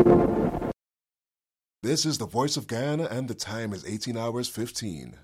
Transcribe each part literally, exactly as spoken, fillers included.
This is the Voice of Guyana, and the time is eighteen hours fifteen.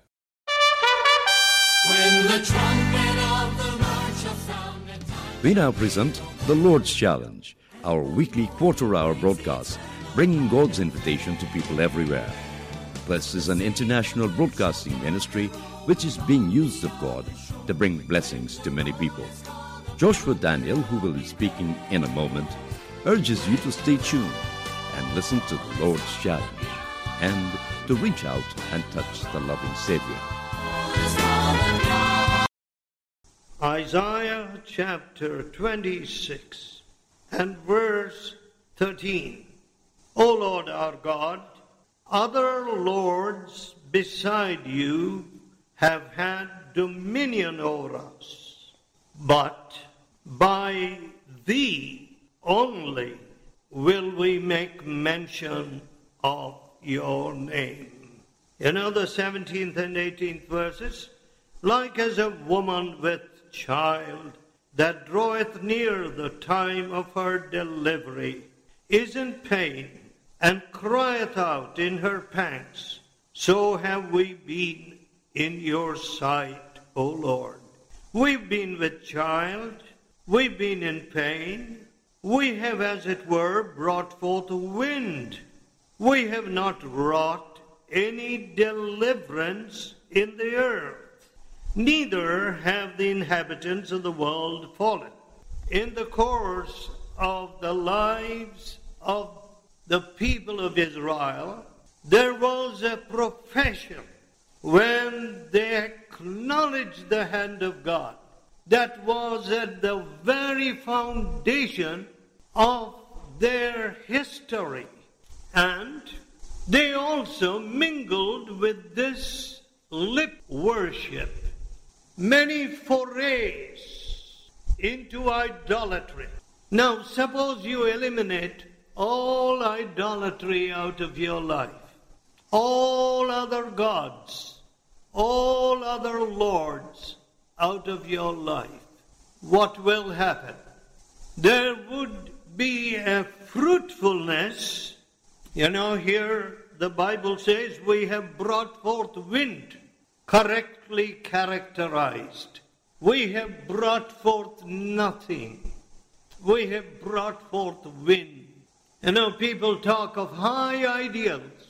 When the trumpet of the Lord shall sound at time. We now present The Lord's Challenge, our weekly quarter-hour broadcast, bringing God's invitation to people everywhere. This is an international broadcasting ministry which is being used of God to bring blessings to many people. Joshua Daniel, who will be speaking in a moment, urges you to stay tuned and listen to the Lord's Challenge and to reach out and touch the loving Savior. Isaiah chapter twenty-six and verse thirteen. O Lord our God, other lords beside you have had dominion over us, but by thee only will we make mention of your name. You know the seventeenth and eighteenth verses? Like as a woman with child that draweth near the time of her delivery, is in pain, and crieth out in her pangs, so have we been in your sight, O Lord. We've been with child, we've been in pain, we have, as it were, brought forth wind. We have not wrought any deliverance in the earth, neither have the inhabitants of the world fallen. In the course of the lives of the people of Israel, there was a profession when they acknowledged the hand of God that was at the very foundation of their history. And they also mingled with this lip worship many forays into idolatry. Now, suppose you eliminate all idolatry out of your life, all other gods, all other lords out of your life. What will happen? There would be a fruitfulness. You know, here the Bible says we have brought forth wind, correctly characterized. We have brought forth nothing. We have brought forth wind. You know, people talk of high ideals.